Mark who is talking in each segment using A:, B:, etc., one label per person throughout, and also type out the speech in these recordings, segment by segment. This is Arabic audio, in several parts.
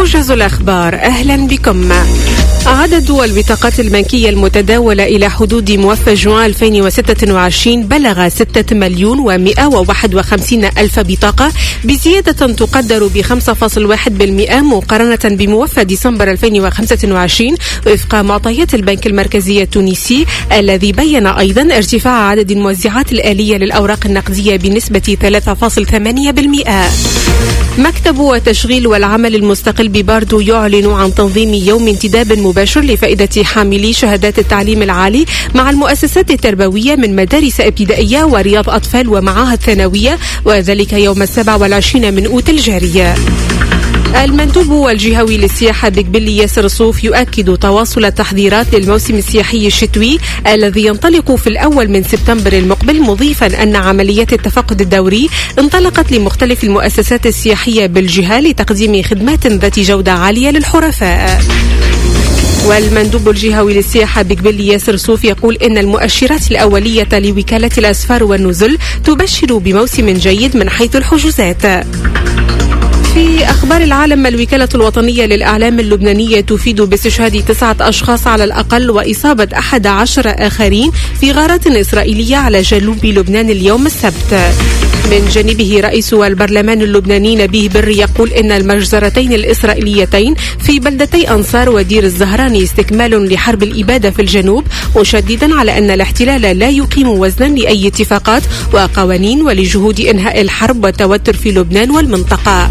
A: موجز الأخبار، أهلا بكم. عدد البطاقات البنكية المتداولة إلى حدود موفى جوان 2026 بلغ 6,151,000 بطاقة، بزيادة تقدر ب 5.1% مقارنة بموفى ديسمبر 2025 وفق معطيات البنك المركزي التونسي، الذي بين أيضا ارتفاع عدد الموزعات الآلية للأوراق النقدية بنسبة 3.8%. مكتب التشغيل والعمل المستقل بباردو يعلن عن تنظيم يوم انتداب مباشر لفائدة حاملي شهادات التعليم العالي مع المؤسسات التربوية من مدارس ابتدائية ورياض أطفال ومعاهد ثانوية، وذلك يوم 27 من أوت الجارية. المندوب الجهوي للسياحة بقبلي ياسر صوف يؤكد تواصل التحضيرات للموسم السياحي الشتوي الذي ينطلق في الأول من سبتمبر المقبل، مضيفا أن عمليات التفقد الدوري انطلقت لمختلف المؤسسات السياحية بالجهة لتقديم خدمات ذات جودة عالية للحرفاء. والمندوب الجهوي للسياحة بقبلي ياسر صوف يقول إن المؤشرات الأولية لوكالة الأسفار والنزل تبشر بموسم جيد من حيث الحجوزات. في أخبار العالم، الوكالة الوطنية للإعلام اللبنانية تفيد باستشهاد 9 أشخاص على الأقل وإصابة 11 آخرين في غارات إسرائيلية على جنوب لبنان اليوم السبت. من جانبه رئيس البرلمان اللبناني نبيه بري يقول إن المجزرتين الإسرائيليتين في بلدتي أنصار ودير الزهراني استكمال لحرب الإبادة في الجنوب، مشددا على أن الاحتلال لا يقيم وزنا لأي اتفاقات وقوانين ولجهود إنهاء الحرب والتوتر في لبنان والمنطقة.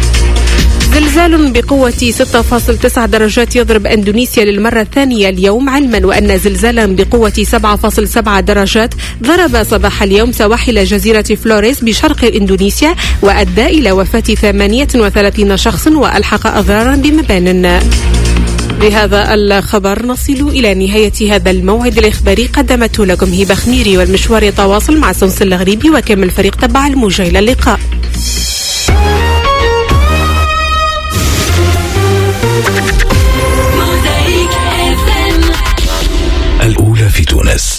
A: زلزال بقوة 6.9 درجات يضرب أندونيسيا للمرة الثانية اليوم، علما وأن زلزالا بقوة 7.7 درجات ضرب صباح اليوم سواحل جزيرة فلوريس بشرق إندونيسيا وأدى إلى وفاة 38 شخص وألحق أضرارا بمبان. بهذا الخبر نصل إلى نهاية هذا الموعد الإخباري، قدمته لكم هبة خميري، والمشوار يتواصل مع سمس الغريبي وكامل فريق تبع الموجة. إلى اللقاء.
B: الأولى في تونس.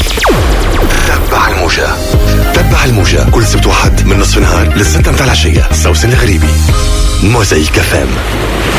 B: تبع الموجة كل سبت وحد من نصف النهار للستة متاع العشية. سوسن الغريبي، موزايك FM.